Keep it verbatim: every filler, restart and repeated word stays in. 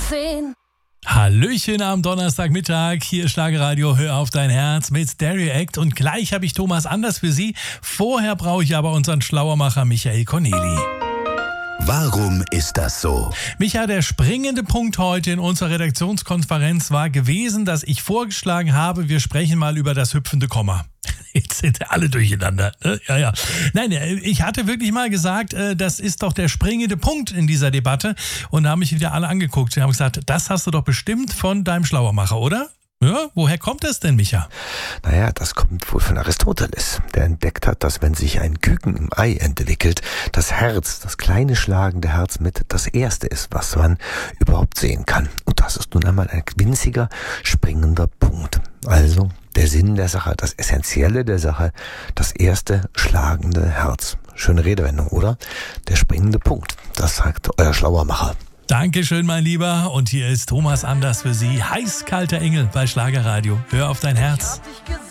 zehn. Hallöchen am Donnerstagmittag, hier ist Schlagerradio, hör auf dein Herz mit Stereo Act und gleich habe ich Thomas Anders für Sie. Vorher brauche ich aber unseren Schlauermacher Michael Corneli. Warum ist das so? Micha, der springende Punkt heute in unserer Redaktionskonferenz war gewesen, dass ich vorgeschlagen habe, wir sprechen mal über das hüpfende Komma. Jetzt sind alle durcheinander. Ne? Ja, ja. Nein, ich hatte wirklich mal gesagt, das ist doch der springende Punkt in dieser Debatte. Und da haben mich wieder alle angeguckt. Sie haben gesagt, das hast du doch bestimmt von deinem Schlauermacher, oder? Ja, woher kommt das denn, Micha? Naja, das kommt wohl von Aristoteles, der entdeckt hat, dass wenn sich ein Küken im Ei entwickelt, das Herz, das kleine schlagende Herz mit das Erste ist, was man überhaupt sehen kann. Und das ist nun einmal ein winziger, springender Punkt. Also der Sinn der Sache, das Essentielle der Sache, das erste schlagende Herz. Schöne Redewendung, oder? Der springende Punkt, das sagt euer Schlauermacher. Dankeschön, mein Lieber. Und hier ist Thomas Anders für Sie. Heißkalter Engel bei Schlagerradio. Hör auf dein Herz.